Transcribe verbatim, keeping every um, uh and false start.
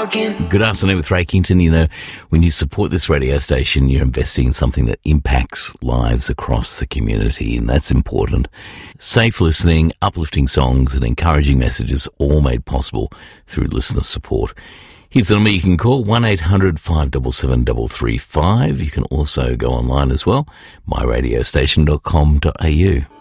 talking. Good afternoon with Ray Kington. You know, when you support this radio station, you're investing in something that impacts lives across the community, and that's important. Safe listening, uplifting songs, and encouraging messages, all made possible through listener support. Here's the number you can call, one eight hundred five seven seven three three five. You can also go online as well, my radio station dot com dot a u.